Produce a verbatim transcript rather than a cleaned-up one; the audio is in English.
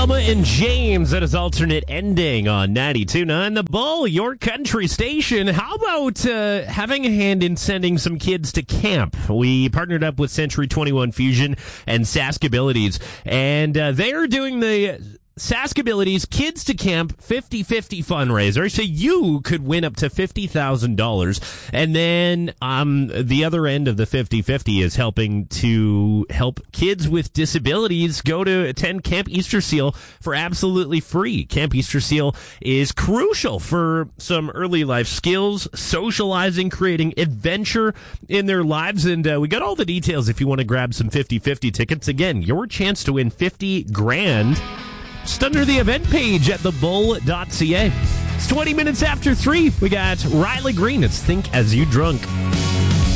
Thelma and James, that is alternate ending on ninety-two point nine The Bull, your country station. How about uh, having a hand in sending some kids to camp? We partnered up with Century twenty-one Fusion and Saskabilities, and uh, they are doing the Saskabilities Kids to Camp fifty-fifty fundraiser, so you could win up to fifty thousand dollars. And then um, the other end of the fifty-fifty is helping to help kids with disabilities go to attend Camp Easter Seal for absolutely free. Camp Easter Seal is crucial for some early life skills, socializing, creating adventure in their lives. And uh, we got all the details if you want to grab some fifty-fifty tickets. Again, your chance to win fifty grand. Just under the event page at the bull dot c a. It's twenty minutes after three. We got Riley Green. It's Think As You Drunk.